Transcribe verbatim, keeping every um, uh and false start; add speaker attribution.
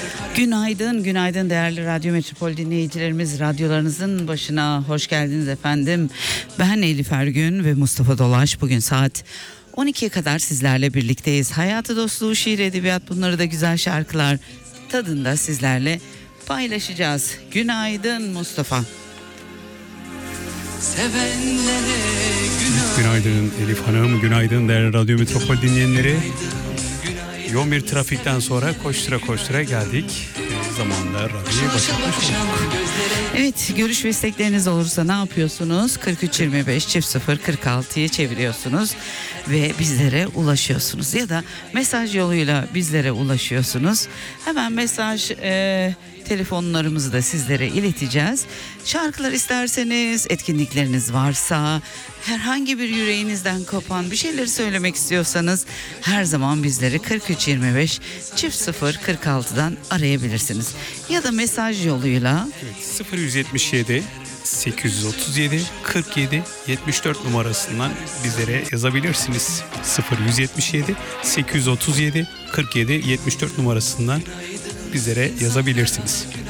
Speaker 1: Günaydın, günaydın değerli Radyo Metropol dinleyicilerimiz. Radyolarınızın başına hoş geldiniz efendim. Ben Elif Ergün ve Mustafa Dolaş. Bugün saat on ikiye kadar sizlerle birlikteyiz. Hayatı, dostluğu, şiir, edebiyat, bunları da güzel şarkılar tadında sizlerle paylaşacağız. Günaydın Mustafa.
Speaker 2: Günaydın Elif Hanım, günaydın değerli Radyo Metropol dinleyenleri. Yoğun bir trafikten sonra koştura koştura geldik. Zamanla radyoyu başlatmış olduk.
Speaker 1: Evet, görüş ve istekleriniz olursa ne yapıyorsunuz? kırk üç yirmi beş çift sıfır kırk altıya çeviriyorsunuz ve bizlere ulaşıyorsunuz. Ya da mesaj yoluyla bizlere ulaşıyorsunuz. Hemen mesaj e, telefonlarımızı da sizlere ileteceğiz. Şarkılar isterseniz, etkinlikleriniz varsa, herhangi bir yüreğinizden kopan bir şeyleri söylemek istiyorsanız her zaman bizleri kırk üç yirmi beş çift sıfır kırk altıdan arayabilirsiniz. Ya da mesaj yoluyla
Speaker 2: Evet, sıfır yüz yetmiş yedi sekiz yüz otuz yedi kırk yedi yetmiş dört numarasından bizlere yazabilirsiniz. sıfır yüz yetmiş yedi sekiz yüz otuz yedi kırk yedi yetmiş dört numarasından bizlere yazabilirsiniz.